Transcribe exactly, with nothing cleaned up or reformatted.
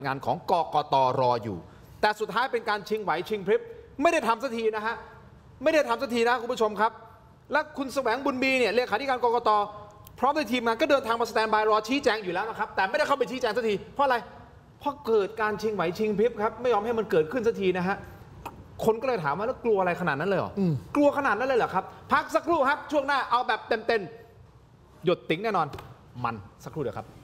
งานของกกต.รออยู่แต่สุดท้ายเป็นการชิงไหวชิงพริบไม่ได้ทำสักทีนะฮะไม่ได้ทำสักทีนะคุณผู้ชมครับและคุณแสวงบุญมีเนี่ยเลขาธิการกกต.พร้อมด้วยทีมงานก็เดินทางมาสแตนบายรอชี้แจงอยู่แล้วนะครับแต่ไม่ได้เข้าไปชี้แจงสักทีเพราะอะไรเพราะเกิดการชิงไหวชิงพริบครับไม่ยอมให้มันเกิดขึ้นสักทีนะฮะคนก็เลยถามว่าแล้วกลัวอะไรขนาดนั้นเลยเหรอกลัวขนาดนั้นเลยเหรอครับพักสักครู่ครับช่วงหน้าเอาแบบเต็มๆหยดติ๋งแน่นอนมันสักครู่เดียวครับ